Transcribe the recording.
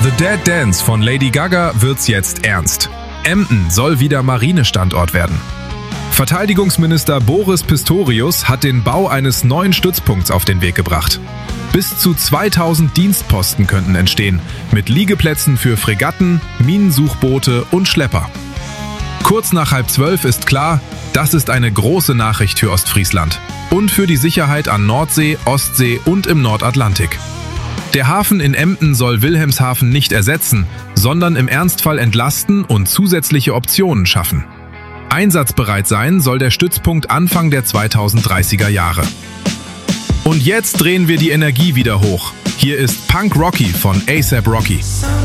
The Dead Dance von Lady Gaga wird's jetzt ernst. Emden soll wieder Marinestandort werden. Verteidigungsminister Boris Pistorius hat den Bau eines neuen Stützpunkts auf den Weg gebracht. Bis zu 2000 Dienstposten könnten entstehen, mit Liegeplätzen für Fregatten, Minensuchboote und Schlepper. Kurz nach 11:30 ist klar, das ist eine große Nachricht für Ostfriesland und für die Sicherheit an Nordsee, Ostsee und im Nordatlantik. Der Hafen in Emden soll Wilhelmshaven nicht ersetzen, sondern im Ernstfall entlasten und zusätzliche Optionen schaffen. Einsatzbereit sein soll der Stützpunkt Anfang der 2030er Jahre. Und jetzt drehen wir die Energie wieder hoch. Hier ist Punk Rocky von A$AP Rocky.